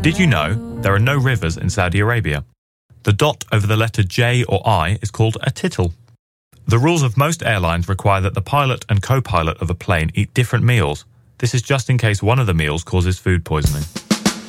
Did you know there are no rivers in Saudi Arabia? The dot over the letter J or I is called a tittle. The rules of most airlines require that the pilot and co-pilot of a plane eat different meals. This is just in case one of the meals causes food poisoning.